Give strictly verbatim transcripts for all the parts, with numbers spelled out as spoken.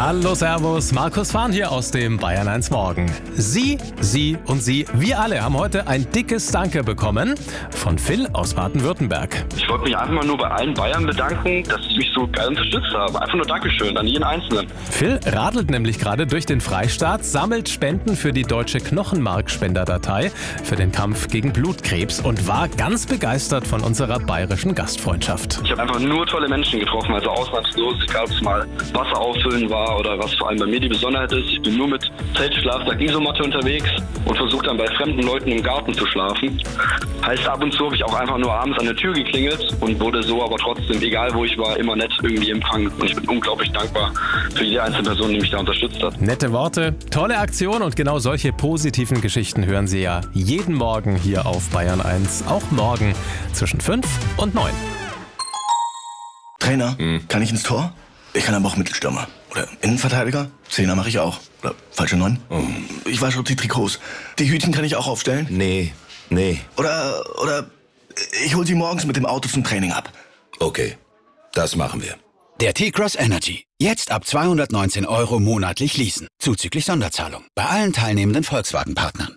Hallo, servus, Markus Fahn hier aus dem Bayern eins Morgen. Sie, Sie und Sie, wir alle haben heute ein dickes Danke bekommen von Phil aus Baden-Württemberg. Ich wollte mich einfach mal nur bei allen Bayern bedanken, dass sie mich so geil unterstützt haben. Einfach nur Dankeschön an jeden Einzelnen. Phil radelt nämlich gerade durch den Freistaat, sammelt Spenden für die deutsche Knochenmarkspenderdatei für den Kampf gegen Blutkrebs und war ganz begeistert von unserer bayerischen Gastfreundschaft. Ich habe einfach nur tolle Menschen getroffen, also ausnahmslos, egal ob es mal Wasser auffüllen war oder was vor allem bei mir die Besonderheit ist. Ich bin nur mit Zeltschlafsack, Isomatte unterwegs und versuche dann bei fremden Leuten im Garten zu schlafen. Heißt, ab und zu habe ich auch einfach nur abends an der Tür geklingelt und wurde so aber trotzdem, egal wo ich war, immer nett irgendwie empfangen. Und ich bin unglaublich dankbar für jede einzelne Person, die mich da unterstützt hat. Nette Worte, tolle Aktion und genau solche positiven Geschichten hören Sie ja jeden Morgen hier auf Bayern eins. Auch morgen zwischen fünf und neun. Trainer, hm. kann ich ins Tor? Ich kann aber auch Mittelstürmer. Oder Innenverteidiger? Zehner mache ich auch. Oder falsche Neun? Oh. Ich wasche die Trikots. Die Hütchen kann ich auch aufstellen? Nee, nee. Oder, oder ich hol sie morgens mit dem Auto zum Training ab. Okay, das machen wir. Der T-Cross Energy. Jetzt ab zweihundertneunzehn Euro monatlich leasen. Zuzüglich Sonderzahlung. Bei allen teilnehmenden Volkswagen-Partnern.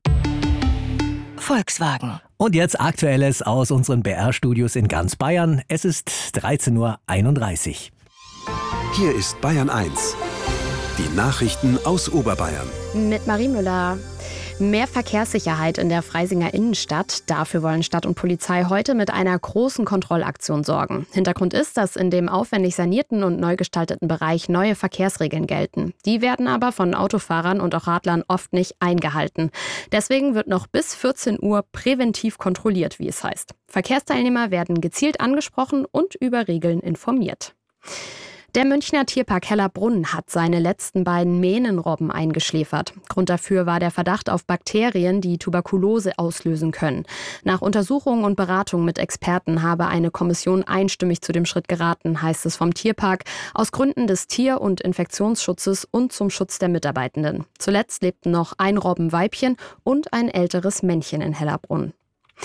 Volkswagen. Und jetzt Aktuelles aus unseren B R-Studios in ganz Bayern. Es ist dreizehn Uhr einunddreißig. Hier ist Bayern eins. Die Nachrichten aus Oberbayern. Mit Marie Müller. Mehr Verkehrssicherheit in der Freisinger Innenstadt. Dafür wollen Stadt und Polizei heute mit einer großen Kontrollaktion sorgen. Hintergrund ist, dass in dem aufwendig sanierten und neu gestalteten Bereich neue Verkehrsregeln gelten. Die werden aber von Autofahrern und auch Radlern oft nicht eingehalten. Deswegen wird noch bis vierzehn Uhr präventiv kontrolliert, wie es heißt. Verkehrsteilnehmer werden gezielt angesprochen und über Regeln informiert. Der Münchner Tierpark Hellerbrunn hat seine letzten beiden Mähnenrobben eingeschläfert. Grund dafür war der Verdacht auf Bakterien, die Tuberkulose auslösen können. Nach Untersuchungen und Beratungen mit Experten habe eine Kommission einstimmig zu dem Schritt geraten, heißt es vom Tierpark, aus Gründen des Tier- und Infektionsschutzes und zum Schutz der Mitarbeitenden. Zuletzt lebten noch ein Robbenweibchen und ein älteres Männchen in Hellerbrunn.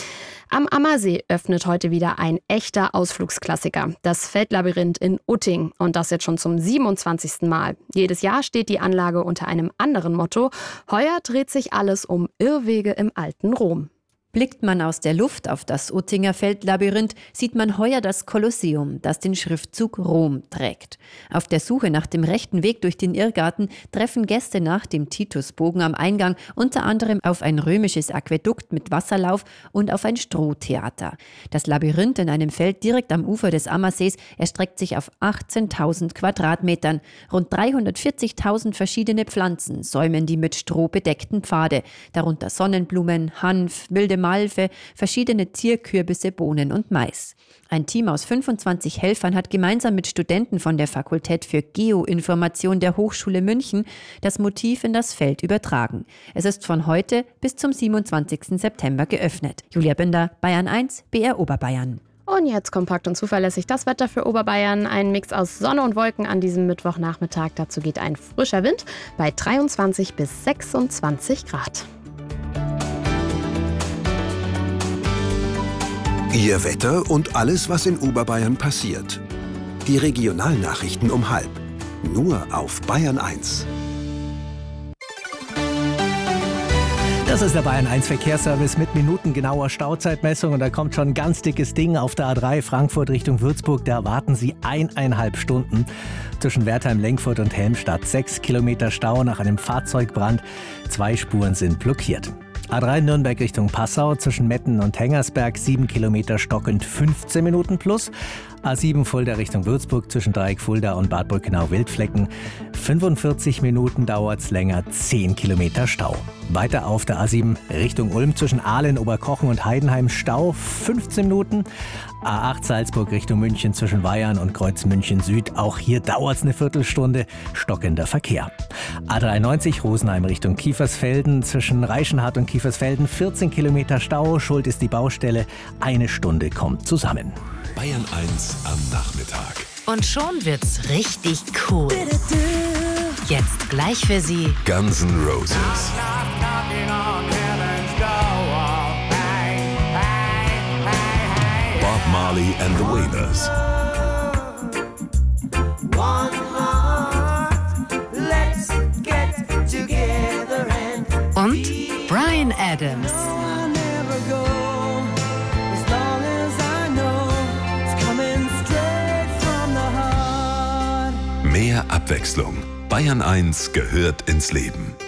Am Ammersee öffnet heute wieder ein echter Ausflugsklassiker, das Feldlabyrinth in Utting. Und das jetzt schon zum siebenundzwanzigsten Mal. Jedes Jahr steht die Anlage unter einem anderen Motto. Heuer dreht sich alles um Irrwege im alten Rom. Blickt man aus der Luft auf das Uttinger Feldlabyrinth, sieht man heuer das Kolosseum, das den Schriftzug Rom trägt. Auf der Suche nach dem rechten Weg durch den Irrgarten treffen Gäste nach dem Titusbogen am Eingang unter anderem auf ein römisches Aquädukt mit Wasserlauf und auf ein Strohtheater. Das Labyrinth in einem Feld direkt am Ufer des Ammersees erstreckt sich auf achtzehntausend Quadratmetern. Rund dreihundertvierzigtausend verschiedene Pflanzen säumen die mit Stroh bedeckten Pfade, darunter Sonnenblumen, Hanf, wilde Malve, verschiedene Zierkürbisse, Bohnen und Mais. Ein Team aus fünfundzwanzig Helfern hat gemeinsam mit Studenten von der Fakultät für Geoinformation der Hochschule München das Motiv in das Feld übertragen. Es ist von heute bis zum siebenundzwanzigsten September geöffnet. Julia Binder, Bayern eins, B R Oberbayern. Und jetzt kompakt und zuverlässig das Wetter für Oberbayern. Ein Mix aus Sonne und Wolken an diesem Mittwochnachmittag. Dazu geht ein frischer Wind bei dreiundzwanzig bis sechsundzwanzig Grad. Ihr Wetter und alles, was in Oberbayern passiert. Die Regionalnachrichten um halb. Nur auf Bayern eins. Das ist der Bayern eins Verkehrsservice mit minutengenauer Stauzeitmessung. Und da kommt schon ein ganz dickes Ding auf der A drei Frankfurt Richtung Würzburg. Da warten Sie eineinhalb Stunden. Zwischen Wertheim, Lenkfurt und Helmstadt sechs Kilometer Stau nach einem Fahrzeugbrand. Zwei Spuren sind blockiert. A drei Nürnberg Richtung Passau zwischen Metten und Hengersberg sieben Kilometer stockend fünfzehn Minuten plus. A sieben Fulda Richtung Würzburg zwischen Dreieck Fulda und Bad Brückenau-Wildflecken. fünfundvierzig Minuten dauert's länger, zehn Kilometer Stau. Weiter auf der A sieben Richtung Ulm zwischen Aalen, Oberkochen und Heidenheim Stau, fünfzehn Minuten. A acht Salzburg Richtung München zwischen Weyarn und Kreuz München Süd. Auch hier dauert's eine Viertelstunde, stockender Verkehr. A dreiundneunzig Rosenheim Richtung Kiefersfelden zwischen Reichenhart und Kiefersfelden, vierzehn Kilometer Stau. Schuld ist die Baustelle, eine Stunde kommt zusammen. Bayern eins am Nachmittag. Und schon wird's richtig cool. Jetzt gleich für Sie Guns N' Roses. Bob Marley and the Wailers. Bryan Adams. Mehr Abwechslung. Bayern eins gehört ins Leben.